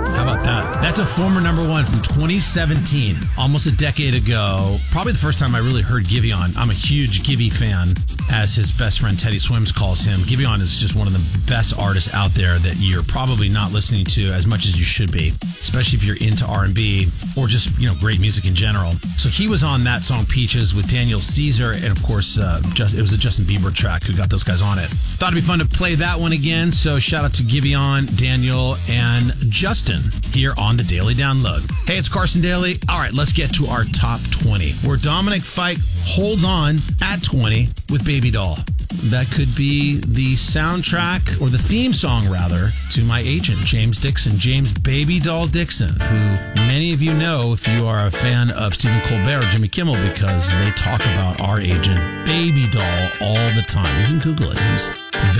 How about that? That's a former number one from 2017, almost a decade ago. Probably the first time I really heard Giveon. I'm a huge Gibby fan, as his best friend Teddy Swims calls him. Giveon is just one of the best artists out there that you're probably not listening to as much as you should be, especially if you're into R&B or just, great music in general. So he was on that song Peaches with Daniel Caesar, and of course, it was a Justin Bieber track who got those guys on it. Thought it'd be fun to play that one again, so shout out to Giveon, Daniel, and Justin here on the Daily Download. Hey, it's Carson Daly. All right, let's get to our top 20, where Dominic Fike holds on at 20 with Baby Doll. That could be the soundtrack, or the theme song, rather, to my agent, James Dixon, James Baby Doll Dixon, who many of you know if you are a fan of Stephen Colbert or Jimmy Kimmel, because they talk about our agent, Baby Doll, all the time. You can Google it. He's